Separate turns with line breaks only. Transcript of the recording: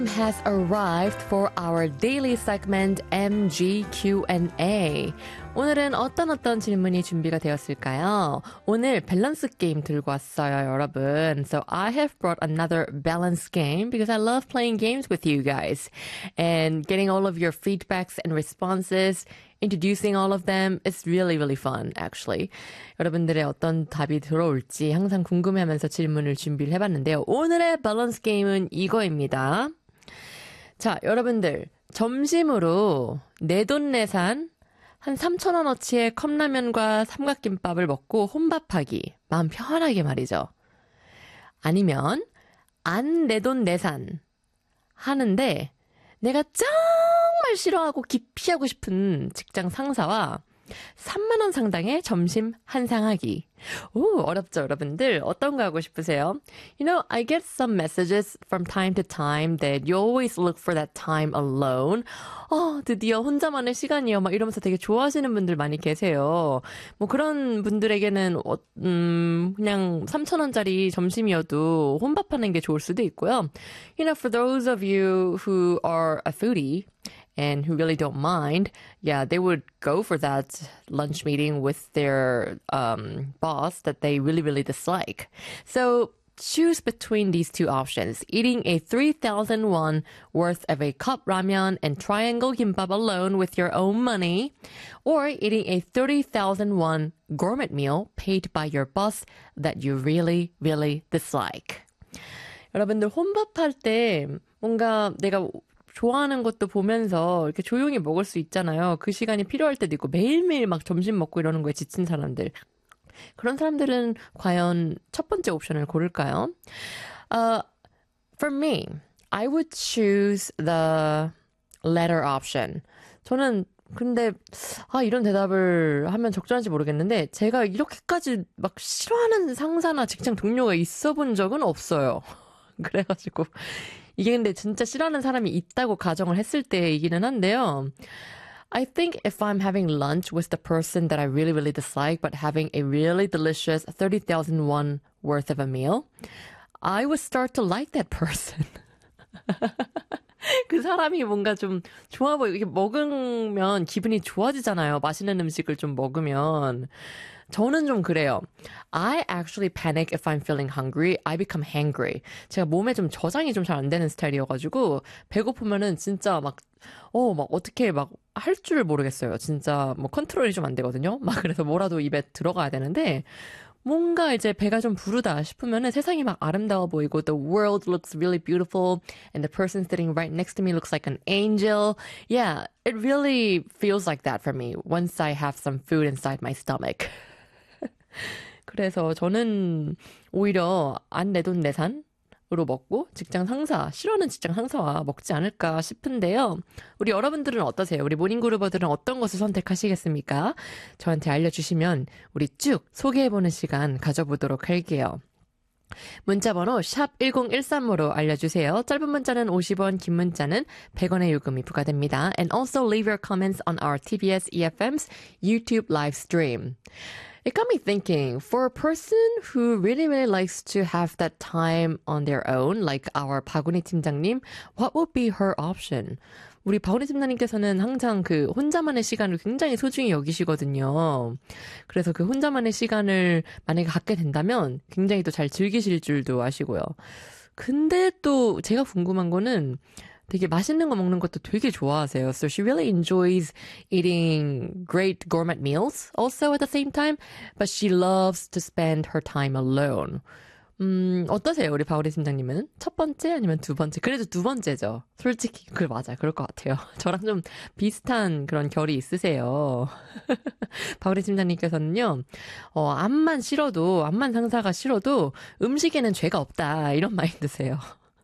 has arrived for our daily segment MGQ&A. 오늘은 어떤 질문이 준비가 되었을까요? 오늘 밸런스 게임 들고 왔어요, 여러분. So I have brought another balance game because I love playing games with you guys and getting all of your feedbacks and responses. Introducing all of them is really, really fun, actually. 여러분들의 어떤 답이 들어올지 항상 궁금해하면서 질문을 준비를 해봤는데요. 오늘의 밸런스 게임은 이거입니다. 자, 여러분들 점심으로 내돈내산 한 3,000원어치의 컵라면과 삼각김밥을 먹고 혼밥하기. 마음 편하게 말이죠. 아니면 안 내돈내산 하는데 내가 정말 싫어하고 기피하고 싶은 직장 상사와 3만 원 상당의 점심 한상하기. 오, 어렵죠, 여러분들? 어떤 거 하고 싶으세요? You know, I get some messages from time to time that you always look for that time alone. 드디어 혼자만의 시간이요. 막 이러면서 되게 좋아하시는 분들 많이 계세요. 뭐 그런 분들에게는 그냥 3,000원짜리 점심이어도 혼밥하는 게 좋을 수도 있고요. You know, for those of you who are a foodie, and who really don't mind, yeah, they would go for that lunch meeting with their boss that they really, really dislike. So choose between these two options. Eating a 3,000 won worth of a cup ramen and triangle kimbap alone with your own money, or eating a 30,000 won gourmet meal paid by your boss that you really, really dislike. 여러분들 혼밥할 때 뭔가 내가 좋아하는 것도 보면서 이렇게 조용히 먹을 수 있잖아요. 그 시간이 필요할 때도 있고 매일매일 막 점심 먹고 이러는 거에 지친 사람들. 그런 사람들은 과연 첫 번째 옵션을 고를까요? For me, I would choose the latter option. 저는 근데 이런 대답을 하면 적절한지 모르겠는데 제가 이렇게까지 막 싫어하는 상사나 직장 동료가 있어 본 적은 없어요. 그래가지고 이게 근데 진짜 싫어하는 사람이 있다고 가정을 했을 때이기는 한데요. I think if I'm having lunch with the person that I really, really dislike, but having a really delicious 30,000 won worth of a meal, I would start to like that person. 그 사람이 뭔가 좀 좋아 보이고, 이렇게 먹으면 기분이 좋아지잖아요. 맛있는 음식을 좀 먹으면. 저는 좀 그래요. I actually panic if I'm feeling hungry. I become hangry. 제가 몸에 좀 저장이 좀 잘 안 되는 스타일이어가지고, 배고프면은 진짜 막 어떻게 막 할 줄 모르겠어요. 진짜 뭐 컨트롤이 좀 안 되거든요. 막 그래서 뭐라도 입에 들어가야 되는데, 뭔가 이제 배가 좀 부르다 싶으면은 세상이 막 아름다워 보이고 the world looks really beautiful and the person sitting right next to me looks like an angel. Yeah, it really feels like that for me once I have some food inside my stomach. 그래서 저는 오히려 안 내돈내산으로 먹고 싫어하는 직장 상사와 먹지 않을까 싶은데요. 우리 여러분들은 어떠세요? 우리 모닝그루버들은 어떤 것을 선택하시겠습니까? 저한테 알려주시면 우리 쭉 소개해보는 시간 가져보도록 할게요. 문자번호 샵 1013으로 알려주세요. 짧은 문자는 50원, 긴 문자는 100원의 요금이 부과됩니다. And also leave your comments on our TBS EFM's YouTube live stream. It got me thinking, for a person who really, really likes to have that time on their own, like our 박은희 팀장님, what would be her option? 우리 박은희 팀장님께서는 항상 그 혼자만의 시간을 굉장히 소중히 여기시거든요. 그래서 그 혼자만의 시간을 만약에 갖게 된다면 굉장히 또 잘 즐기실 줄도 아시고요. 근데 또 제가 궁금한 거는 되게 맛있는 거 먹는 것도 되게 좋아하세요. So she really enjoys eating great gourmet meals also at the same time, but she loves to spend her time alone. 어떠세요? 우리 박우리 팀장님은? 첫 번째 아니면 두 번째? 그래도 두 번째죠. 솔직히. 맞아요. 그럴 것 같아요. 저랑 좀 비슷한 그런 결이 있으세요. 박우리 팀장님께서는요, 암만 상사가 싫어도 음식에는 죄가 없다. 이런 마인드세요.